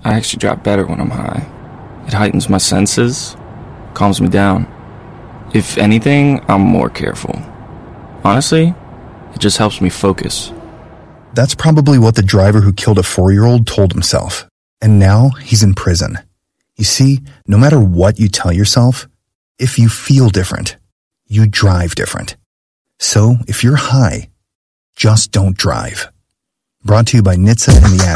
I actually drive better when I'm high. It heightens my senses, calms me down. If anything, I'm more careful. Honestly, it just helps me focus. That's probably what the driver who killed a 4-year-old told himself. And now he's in prison. You see, no matter what you tell yourself, if you feel different, you drive different. So if you're high, just don't drive. Brought to you by NHTSA and the Ad